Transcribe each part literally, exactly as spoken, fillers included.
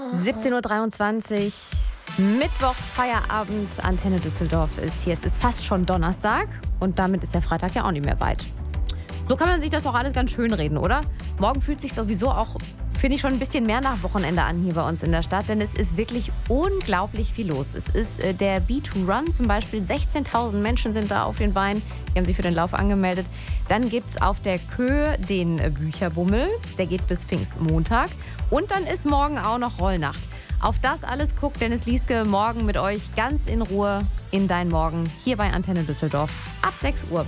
siebzehn Uhr dreiundzwanzig, Mittwoch, Feierabend, Antenne Düsseldorf ist hier. Es ist fast schon Donnerstag und damit ist der Freitag ja auch nicht mehr weit. So kann man sich das auch alles ganz schön reden, oder? Morgen fühlt sich sowieso auch, finde ich, schon ein bisschen mehr nach Wochenende an hier bei uns in der Stadt, denn es ist wirklich unglaublich viel los. Es ist äh, der B zwei Run zum Beispiel, sechzehntausend Menschen sind da auf den Beinen, die haben sich für den Lauf angemeldet. Dann gibt es auf der Köhe den äh, Bücherbummel, der geht bis Pfingstmontag. Und dann ist morgen auch noch Rollnacht. Auf das alles guckt Dennis Lieske morgen mit euch ganz in Ruhe in Dein Morgen hier bei Antenne Düsseldorf ab sechs Uhr.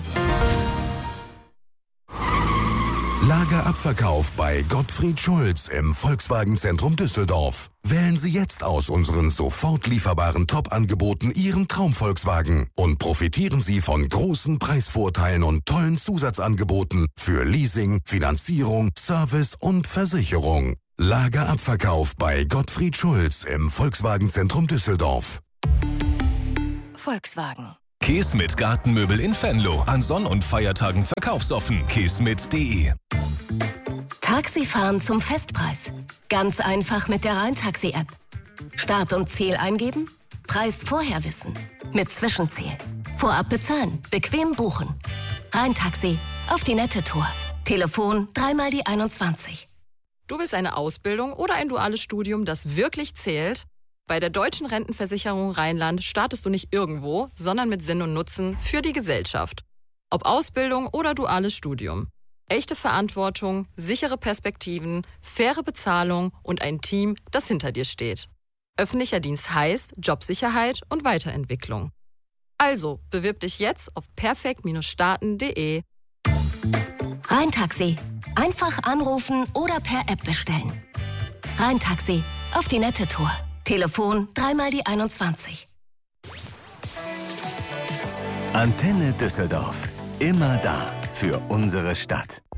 Lagerabverkauf bei Gottfried Schulz im Volkswagen-Zentrum Düsseldorf. Wählen Sie jetzt aus unseren sofort lieferbaren Top-Angeboten Ihren Traum-Volkswagen und profitieren Sie von großen Preisvorteilen und tollen Zusatzangeboten für Leasing, Finanzierung, Service und Versicherung. Lagerabverkauf bei Gottfried Schulz im Volkswagen-Zentrum Düsseldorf. Volkswagen. Keesmit Gartenmöbel in Venlo. An Sonn- und Feiertagen verkaufsoffen. keesmit punkt de. Taxifahren zum Festpreis. Ganz einfach mit der Rhein-Taxi-App. Start und Ziel eingeben, Preis vorher wissen. Mit Zwischenziel. Vorab bezahlen, bequem buchen. Rhein-Taxi, auf die nette Tour. Telefon dreimal die einundzwanzig. Du willst eine Ausbildung oder ein duales Studium, das wirklich zählt? Bei der Deutschen Rentenversicherung Rheinland startest du nicht irgendwo, sondern mit Sinn und Nutzen für die Gesellschaft. Ob Ausbildung oder duales Studium. Echte Verantwortung, sichere Perspektiven, faire Bezahlung und ein Team, das hinter dir steht. Öffentlicher Dienst heißt Jobsicherheit und Weiterentwicklung. Also, bewirb dich jetzt auf perfekt Starten punkt de. Rhein-Taxi. Einfach anrufen oder per App bestellen. Rhein-Taxi. Auf die nette Tour. Telefon dreimal die einundzwanzig. Antenne Düsseldorf. Immer da für unsere Stadt.